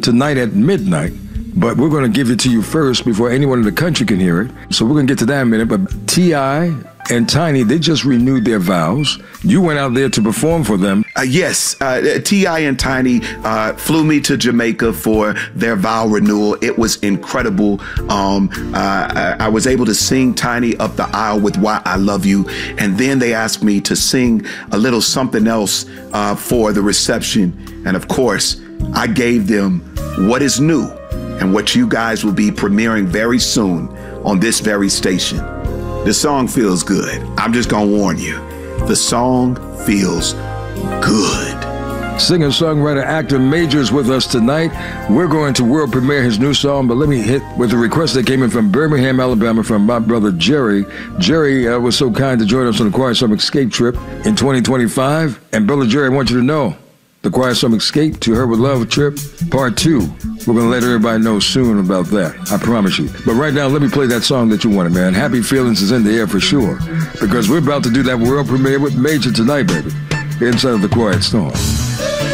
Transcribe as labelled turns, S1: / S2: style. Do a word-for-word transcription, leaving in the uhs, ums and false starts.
S1: tonight at midnight. But we're going to give it to you first before anyone in the country can hear it. So we're going to get to that in a minute. But T I and Tiny, they just renewed their vows. You went out there to perform for them.
S2: Uh, yes, uh, T I and Tiny uh, flew me to Jamaica for their vow renewal. It was incredible. Um, uh, I was able to sing Tiny up the aisle with Why I Love You. And then they asked me to sing a little something else uh, for the reception. And of course, I gave them What Is New, and what you guys will be premiering very soon on this very station. The song feels good. I'm just gonna warn you. The song feels good.
S1: Singer-songwriter, actor Major's with us tonight. We're going to world premiere his new song, but let me hit with a request that came in from Birmingham, Alabama, from my brother Jerry. Jerry uh, was so kind to join us on the Quiet Storm Escape trip in twenty twenty-five. And brother Jerry, I want you to know, the Quiet Storm Escape to Her With Love trip, part two. We're going to let everybody know soon about that. I promise you. But right now, let me play that song that you wanted, man. Happy Feelings is in the air for sure. Because we're about to do that world premiere with Major tonight, baby. Inside of the Quiet Storm.